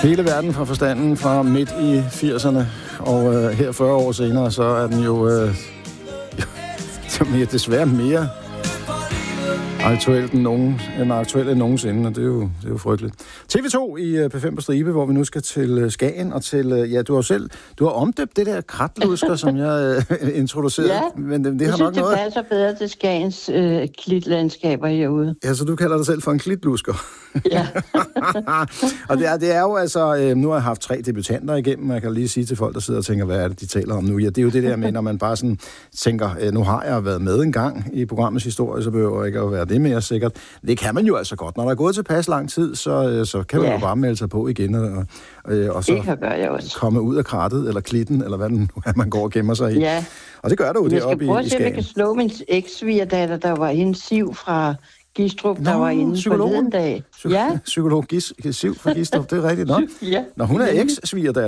Hele verden fra forstanden fra midt i 80'erne, og her 40 år senere, så er den jo desværre mere aktuel end nogensinde, og det er jo frygteligt. TV2 i P5 på stribe, hvor vi nu skal til Skagen, og til, du har omdøbt det der kratlusker, som jeg introducerede. Ja, men det jeg har synes, nok det noget. passer bedre til Skagens klitlandskaber herude. Ja, så du kalder dig selv for en klitlusker. Ja. Og det er jo altså, nu har jeg haft 3 debutanter igennem, og jeg kan lige sige til folk, der sidder og tænker, hvad er det, de taler om nu? Ja, det er jo det der med, når man bare sådan tænker, nu har jeg været med en gang i programmets historie, så behøver jeg ikke at være det mere sikkert. Det kan man jo altså godt. Når der er gået tilpas lang tid, så kan man jo bare melde sig på igen, og så komme ud af krattet, eller klitten, eller hvad det nu er, man går og gemmer sig i. Ja. Og det gør du jo deroppe i Skagen. Jeg skal prøve at se, om jeg kan slå min eks-svigerdatter, der var en Siv fra Gistrup, der var inde forleden dag. Psykolog Siv fra Gistrup, det er rigtigt nok. Ja. Når hun er eks-svigerdatter.